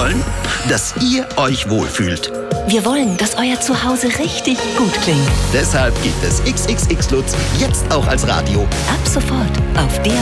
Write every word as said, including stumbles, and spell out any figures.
wollen? Dass ihr euch wohlfühlt. Wir wollen, dass euer Zuhause richtig gut klingt. Deshalb gibt es X X X Lutz jetzt auch als Radio. Ab sofort auf D A